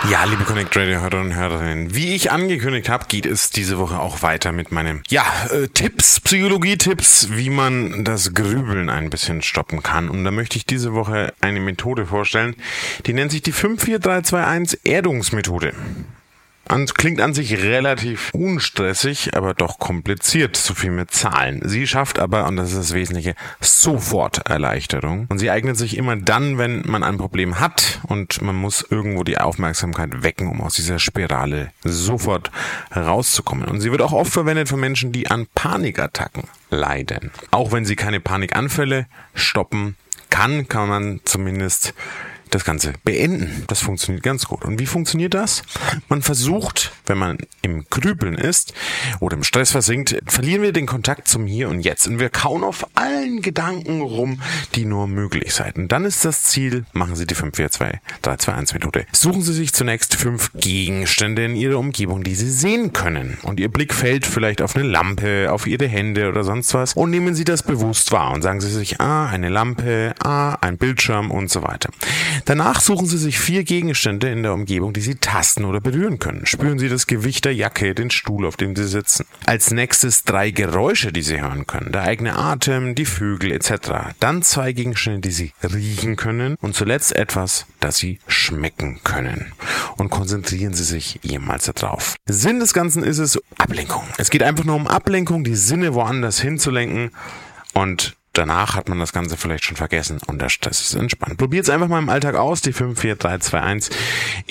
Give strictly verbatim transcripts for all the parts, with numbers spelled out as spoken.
Ja, liebe Connect Radio Hörer und Hörerinnen, wie ich angekündigt habe, geht es diese Woche auch weiter mit meinem, ja, äh, Tipps, Psychologie-Tipps, wie man das Grübeln ein bisschen stoppen kann. Und da möchte ich diese Woche eine Methode vorstellen, die nennt sich die fünf vier drei zwei eins Erdungsmethode. An, klingt an sich relativ unstressig, aber doch kompliziert, so viel mit Zahlen. Sie schafft aber, und das ist das Wesentliche, sofort Erleichterung. Und sie eignet sich immer dann, wenn man ein Problem hat und man muss irgendwo die Aufmerksamkeit wecken, um aus dieser Spirale sofort rauszukommen. Und sie wird auch oft verwendet von Menschen, die an Panikattacken leiden. Auch wenn sie keine Panikanfälle stoppen kann, kann man zumindest das Ganze beenden. Das funktioniert ganz gut. Und wie funktioniert das? Man versucht, wenn man im Grübeln ist oder im Stress versinkt, verlieren wir den Kontakt zum Hier und Jetzt. Und wir kauen auf allen Gedanken rum, die nur möglich sind. Und dann ist das Ziel, machen Sie die fünf vier zwei drei zwei eins Methode. Suchen Sie sich zunächst fünf Gegenstände in Ihrer Umgebung, die Sie sehen können. Und Ihr Blick fällt vielleicht auf eine Lampe, auf Ihre Hände oder sonst was. Und nehmen Sie das bewusst wahr und sagen Sie sich, ah, eine Lampe, ah, ein Bildschirm und so weiter. Danach suchen Sie sich vier Gegenstände in der Umgebung, die Sie tasten oder berühren können. Spüren Sie das Gewicht der Jacke, den Stuhl, auf dem Sie sitzen. Als nächstes drei Geräusche, die Sie hören können. Der eigene Atem, die Vögel et cetera. Dann zwei Gegenstände, die Sie riechen können. Und zuletzt etwas, das Sie schmecken können. Und konzentrieren Sie sich jemals darauf. Sinn des Ganzen ist es Ablenkung. Es geht einfach nur um Ablenkung, die Sinne woanders hinzulenken. Und danach hat man das Ganze vielleicht schon vergessen und der Stress ist entspannt. Probiert es einfach mal im Alltag aus, die fünf vier drei zwei eins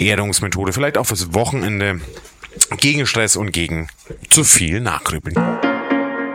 Erdungsmethode. Vielleicht auch fürs Wochenende gegen Stress und gegen zu viel Nachgrübeln.